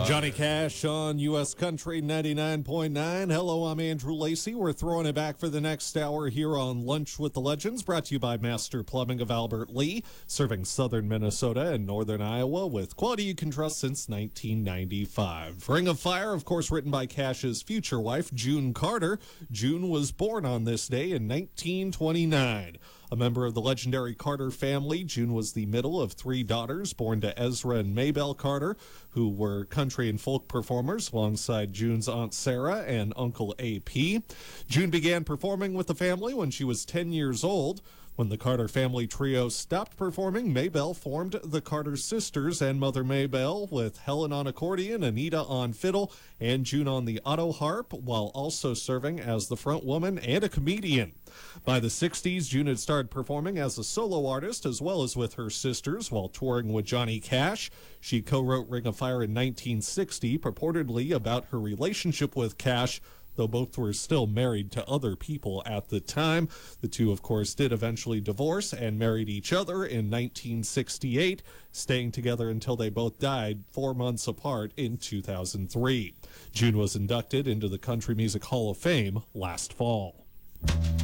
Johnny Cash on U.S. Country 99.9. Hello, I'm Andrew Lacey. We're throwing it back for the next hour here on Lunch with the Legends, brought to you by Master Plumbing of Albert Lee, serving southern Minnesota and northern Iowa with quality you can trust since 1995. Ring of Fire, of course, written by Cash's future wife, June Carter. June was born on this day in 1929. A member of the legendary Carter family, June was the middle of three daughters born to Ezra and Maybelle Carter, who were country and folk performers alongside June's Aunt Sarah and Uncle A.P. June began performing with the family when she was 10 years old. When the Carter family trio stopped performing, Maybelle formed the Carter Sisters and Mother Maybelle with Helen on accordion, Anita on fiddle, and June on the auto harp, while also serving as the front woman and a comedian. By the 60s, June had started performing as a solo artist as well as with her sisters while touring with Johnny Cash. She co-wrote Ring of Fire in 1960, purportedly about her relationship with Cash, though both were still married to other people at the time. The two, of course, did eventually divorce and married each other in 1968, staying together until they both died 4 months apart in 2003. June was inducted into the Country Music Hall of Fame last fall.